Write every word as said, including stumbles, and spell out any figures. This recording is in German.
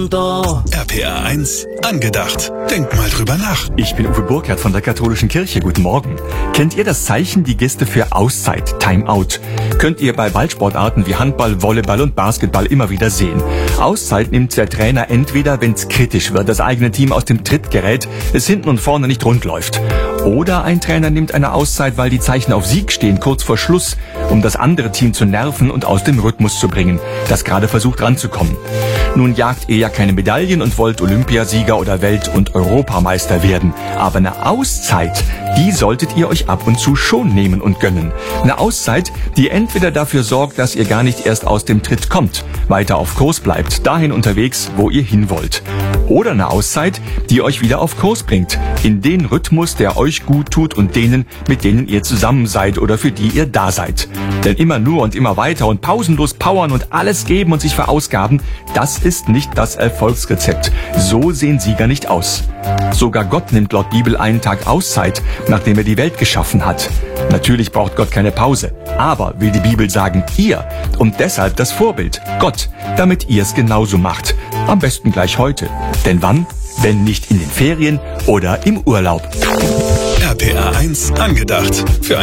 R P R eins angedacht. Denk mal drüber nach. Ich bin Uwe Burkhardt von der Katholischen Kirche. Guten Morgen. Kennt ihr das Zeichen, die Geste für Auszeit, Time Out? Könnt ihr bei Ballsportarten wie Handball, Volleyball und Basketball immer wieder sehen. Auszeit nimmt der Trainer entweder, wenn es kritisch wird, das eigene Team aus dem Tritt gerät, es hinten und vorne nicht rund läuft. Oder ein Trainer nimmt eine Auszeit, weil die Zeichen auf Sieg stehen, kurz vor Schluss, um das andere Team zu nerven und aus dem Rhythmus zu bringen, das gerade versucht ranzukommen. Nun jagt ihr ja keine Medaillen und wollt Olympiasieger oder Welt- und Europameister werden. Aber eine Auszeit, die solltet ihr euch ab und zu schon nehmen und gönnen. Eine Auszeit, die entweder dafür sorgt, dass ihr gar nicht erst aus dem Tritt kommt, weiter auf Kurs bleibt, dahin unterwegs, wo ihr hin wollt. Oder eine Auszeit, die euch wieder auf Kurs bringt, in den Rhythmus, der euch gut tut und denen, mit denen ihr zusammen seid oder für die ihr da seid. Denn immer nur und immer weiter und pausenlos powern und alles geben und sich verausgaben, das ist nicht das Erfolgsrezept. So sehen Sieger nicht aus. Sogar Gott nimmt laut Bibel einen Tag Auszeit, nachdem er die Welt geschaffen hat. Natürlich braucht Gott keine Pause. Aber, will die Bibel sagen, ihr und deshalb das Vorbild, Gott, damit ihr es genauso macht. Am besten gleich heute. Denn wann? Wenn nicht in den Ferien oder im Urlaub. R P R eins angedacht. Für